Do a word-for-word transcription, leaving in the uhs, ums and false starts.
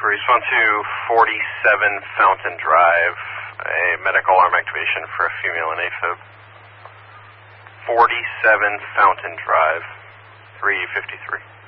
Response to forty-seven Fountain Drive, a medical arm activation for a female in AFib. forty-seven Fountain Drive, three fifty-three.